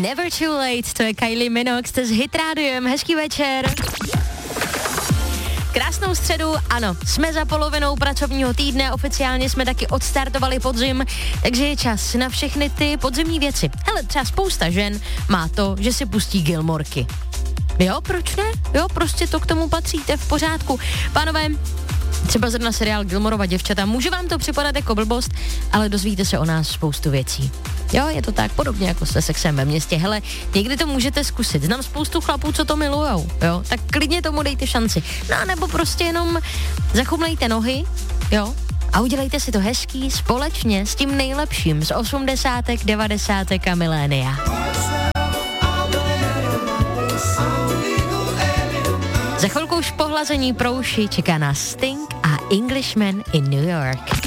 Never Too Late, to je Kylie Minogue, jste s Hit Rádiem, hezký večer. Krásnou středu, ano, jsme za polovinou pracovního týdne, oficiálně jsme taky odstartovali podzim, takže je čas na všechny ty podzimní věci. Hele, třeba spousta žen má to, že si pustí Gilmorky. Jo, proč ne? Jo, prostě to k tomu patříte v pořádku. Pánové, třeba zrovna seriál Gilmorova děvčata, může vám to připadat jako blbost, ale dozvíte se o nás spoustu věcí. Jo, je to tak, podobně jako se sexem ve městě. Hele, někdy to můžete zkusit. Znám spoustu chlapů, co to milujou, jo, tak klidně tomu dejte šanci. No, nebo prostě jenom zachumlejte nohy, jo, a udělejte si to hezký společně s tím nejlepším z 80., 90. a milénia. Za chvilku už pohlazení pro uši čeká nás Sting a Englishman in New York.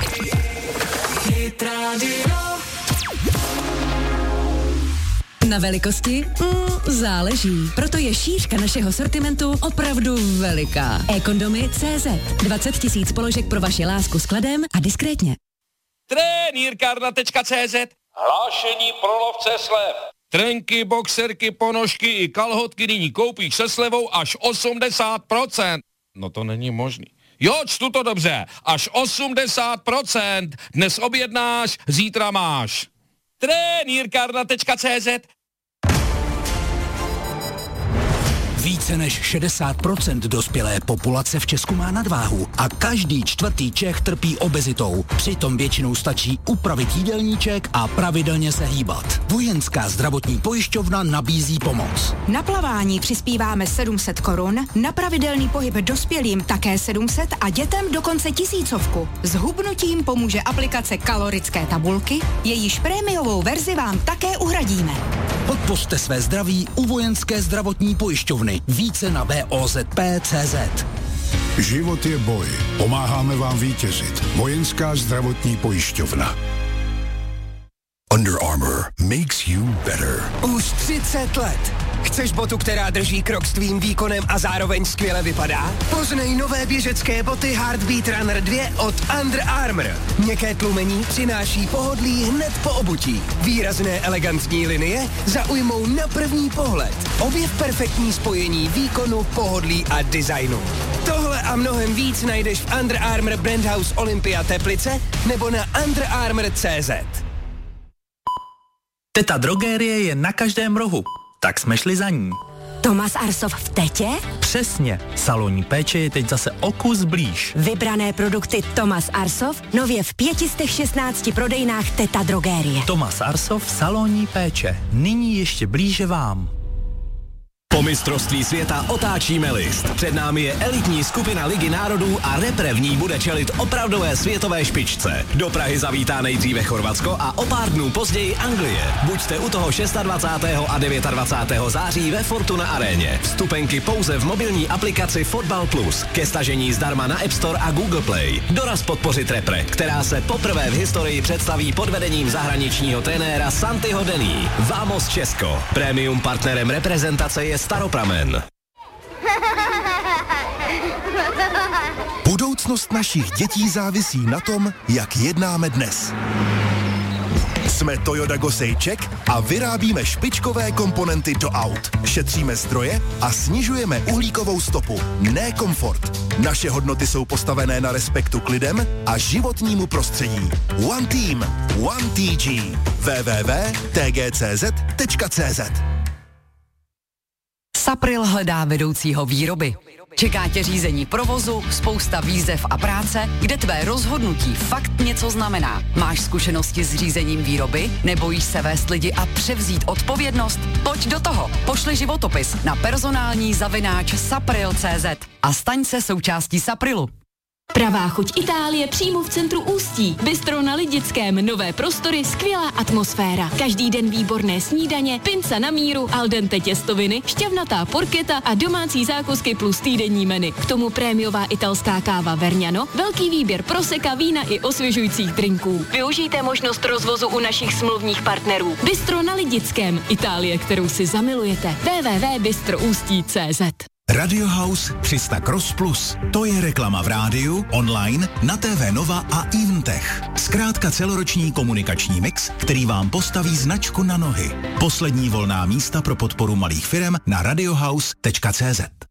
Na velikosti? Záleží. Proto je šířka našeho sortimentu opravdu veliká. eKondomy.cz 20 000 položek pro vaši lásku s kladem a diskrétně. Trenýrkárna.cz Hlášení pro lovce slev. Trenky, boxerky, ponožky i kalhotky nyní koupíš se slevou až 80%. No to není možný. Jo, čtu to dobře. Až 80%. Dnes objednáš, zítra máš. Trenýrkárna.cz Více než 60% dospělé populace v Česku má nadváhu a každý čtvrtý Čech trpí obezitou. Přitom většinou stačí upravit jídelníček a pravidelně se hýbat. Vojenská zdravotní pojišťovna nabízí pomoc. Na plavání přispíváme 700 korun, na pravidelný pohyb dospělým také 700 a dětem dokonce 1000. S hubnutím pomůže aplikace kalorické tabulky, jejíž prémiovou verzi vám také uhradíme. Podpořte své zdraví u Vojenské zdravotní pojišťovny. Více na VOZP.cz. Život je boj. Pomáháme vám vítězit. Vojenská zdravotní pojišťovna. Under Armour makes you better. Už 30 let. Chceš botu, která drží krok s tvým výkonem a zároveň skvěle vypadá? Poznej nové běžecké boty Heartbeat Runner 2 od Under Armour. Měkké tlumení přináší pohodlí hned po obutí. Výrazné elegantní linie zaujmou na první pohled. Objev perfektní spojení výkonu, pohodlí a designu. Tohle a mnohem víc najdeš v Under Armour Brand House Olympia Teplice nebo na underarmour.cz. Teta Drogérie je na každém rohu, tak jsme šli za ní. Thomas Arsov v Tetě? Přesně, salonní péče je teď zase o kus blíž. Vybrané produkty Thomas Arsov nově v 516 prodejnách Teta Drogérie. Thomas Arsov, salonní péče, nyní ještě blíže vám. Po mistrovství světa otáčíme list. Před námi je elitní skupina Ligy národů a repre v ní bude čelit opravdové světové špičce. Do Prahy zavítá nejdříve Chorvatsko a o pár dnů později Anglie. Buďte u toho 26. a 29. září ve Fortuna aréně. Vstupenky pouze v mobilní aplikaci Fotbal Plus. Ke stažení zdarma na App Store a Google Play. Doraz podpořit repre, která se poprvé v historii představí pod vedením zahraničního trenéra Santiho Denny. Vamos Česko. Premium partnerem reprezentace je Staropramen. Budoucnost našich dětí závisí na tom, jak jednáme dnes. Jsme Toyota Gosejček a vyrábíme špičkové komponenty do aut. Šetříme zdroje a snižujeme uhlíkovou stopu, ne komfort. Naše hodnoty jsou postavené na respektu k lidem a životnímu prostředí. One Team, One TG. www.tgcz.cz. Sapril hledá vedoucího výroby. Čeká tě řízení provozu, spousta výzev a práce, kde tvé rozhodnutí fakt něco znamená. Máš zkušenosti s řízením výroby? Nebojíš se vést lidi a převzít odpovědnost? Pojď do toho. Pošli životopis na personální@sapril.cz a staň se součástí Saprilu. Pravá chuť Itálie přímo v centru Ústí. Bistro na Lidickém, nové prostory, skvělá atmosféra. Každý den výborné snídaně, pinca na míru, al dente těstoviny, šťavnatá porketa a domácí zákusky plus týdenní menu. K tomu prémiová italská káva Vergnano, velký výběr proseka, vína i osvěžujících drinků. Využijte možnost rozvozu u našich smluvních partnerů. Bistro na Lidickém, Itálie, kterou si zamilujete. www.bistroustí.cz. Radio House 300 Cross Plus. To je reklama v rádiu, online, na TV Nova a Eventech. Zkrátka celoroční komunikační mix, který vám postaví značku na nohy. Poslední volná místa pro podporu malých firem na radiohouse.cz.